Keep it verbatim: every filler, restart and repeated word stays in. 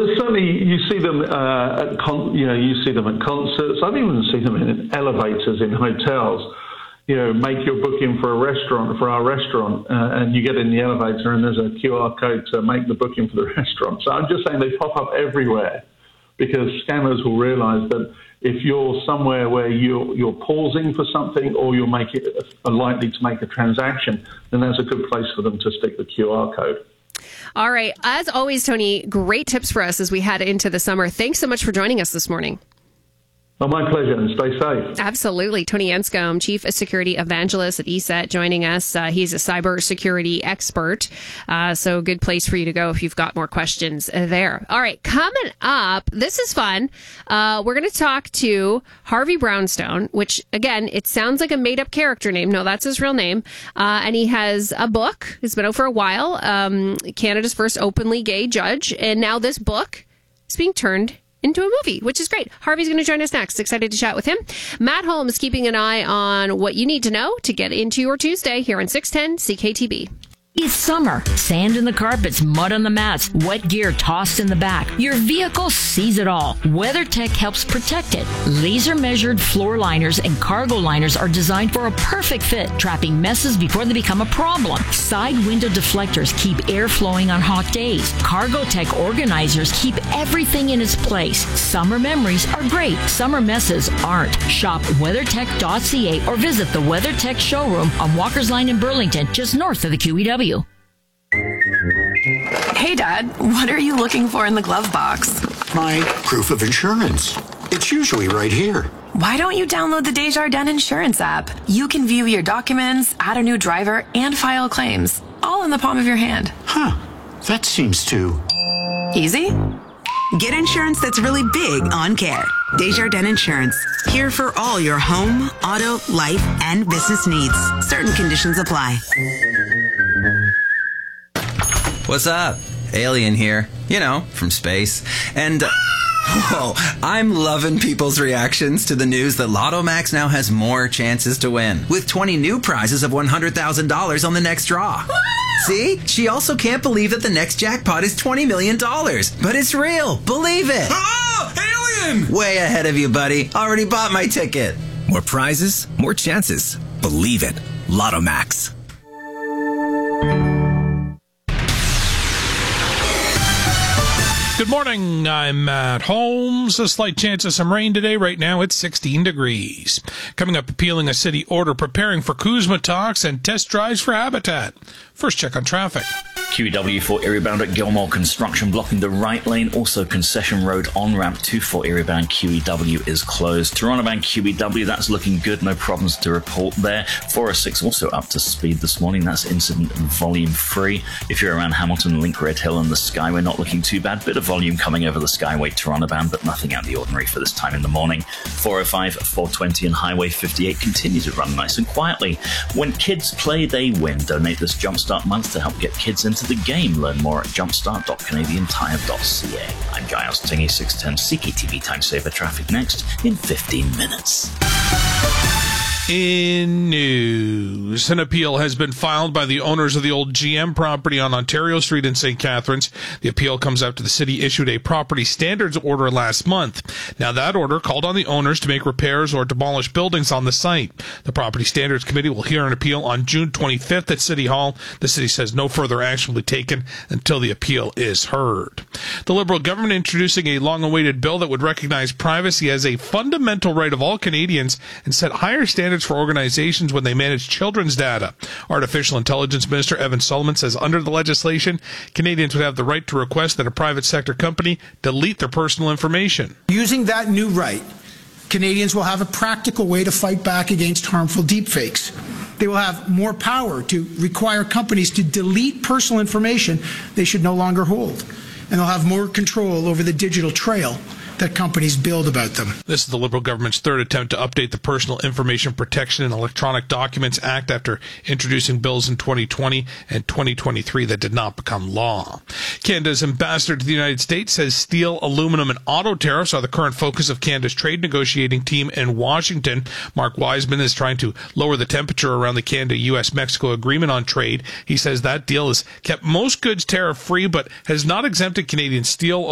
there's certainly, you see them uh, at con- you know you see them at concerts. I've even seen them in elevators in hotels. You know, make your booking for a restaurant, for our restaurant, uh, and you get in the elevator and there's a Q R code to make the booking for the restaurant. So I'm just saying they pop up everywhere because scammers will realise that if you're somewhere where you're, you're pausing for something or you're making are likely to make a transaction, then that's a good place for them to stick the Q R code. All right. As always, Tony, great tips for us as we head into the summer. Thanks so much for joining us this morning. Oh, my pleasure, and stay safe. Absolutely. Tony Anscombe, Chief Security Evangelist at E S E T, joining us. Uh, he's a cybersecurity expert, uh, so good place for you to go if you've got more questions there. All right, coming up, this is fun. Uh, we're going to talk to Harvey Brownstone, which, again, it sounds like a made-up character name. No, that's his real name. Uh, and he has a book. It's been out for a while, um, Canada's first openly gay judge. And now this book is being turned into a movie, which is great. Harvey's going to join us next. Excited to chat with him. Matt Holmes keeping an eye on what you need to know to get into your Tuesday here on six ten C K T B. It's summer. Sand in the carpets, mud on the mats, wet gear tossed in the back. Your vehicle sees it all. WeatherTech helps protect it. Laser-measured floor liners and cargo liners are designed for a perfect fit, trapping messes before they become a problem. Side window deflectors keep air flowing on hot days. CargoTech organizers keep everything in its place. Summer memories are great. Summer messes aren't. Shop weathertech dot c a or visit the WeatherTech showroom on Walker's Line in Burlington, just north of the Q E W. Hey, Dad, what are you looking for in the glove box? My proof of insurance. It's usually right here. Why don't you download the Desjardins Insurance app? You can view your documents, add a new driver, and file claims, all in the palm of your hand. Huh. That seems too easy. Get insurance that's really big on care. Desjardins Insurance. Here for all your home, auto, life, and business needs. Certain conditions apply. What's up? Alien here. You know, from space. And, uh, whoa, I'm loving people's reactions to the news that Lotto Max now has more chances to win, with twenty new prizes of one hundred thousand dollars on the next draw. See? She also can't believe that the next jackpot is twenty million dollars. But it's real. Believe it. Oh, alien! Way ahead of you, buddy. Already bought my ticket. More prizes, more chances. Believe it. Lotto Max. Good morning, I'm Matt Holmes. A slight chance of some rain today. Right now it's sixteen degrees. Coming up, appealing a city order, preparing for Kuzma talks and test drives for Habitat. First check on traffic. Q E W for Erie bound at Gilmore, construction blocking the right lane. Also, Concession Road on-ramp to Fort Erie bound Q E W is closed. Toronto bound Q E W, that's looking good. No problems to report there. four oh six also up to speed this morning. That's incident volume free. If you're around Hamilton, Link, Red Hill and the Skyway, not looking too bad. Bit of volume coming over the Skyway Toronto bound, but nothing out of the ordinary for this time in the morning. four oh five, four twenty and Highway fifty-eight continue to run nice and quietly. When kids play, they win. Donate this Jumpstart month to help get kids into the game. Learn more at jumpstart dot canadian tire dot c a. I'm Giles Tingy, six ten C K T V Time Saver Traffic next in fifteen minutes. In news, an appeal has been filed by the owners of the old G M property on Ontario Street in Saint Catharines. The appeal comes after the city issued a property standards order last month. Now, that order called on the owners to make repairs or demolish buildings on the site. The Property Standards Committee will hear an appeal on June twenty-fifth at City Hall. The city says no further action will be taken until the appeal is heard. The Liberal government introducing a long-awaited bill that would recognize privacy as a fundamental right of all Canadians and set higher standards for organizations when they manage children's data. Artificial Intelligence Minister Evan Solomon says under the legislation, Canadians would have the right to request that a private sector company delete their personal information. Using that new right, Canadians will have a practical way to fight back against harmful deepfakes. They will have more power to require companies to delete personal information they should no longer hold. And they'll have more control over the digital trail that companies build about them. This is the Liberal government's third attempt to update the Personal Information Protection and Electronic Documents Act after introducing bills in twenty twenty and twenty twenty-three that did not become law. Canada's ambassador to the United States says steel, aluminum, and auto tariffs are the current focus of Canada's trade negotiating team in Washington. Mark Wiseman is trying to lower the temperature around the Canada-U S Mexico agreement on trade. He says that deal has kept most goods tariff-free but has not exempted Canadian steel,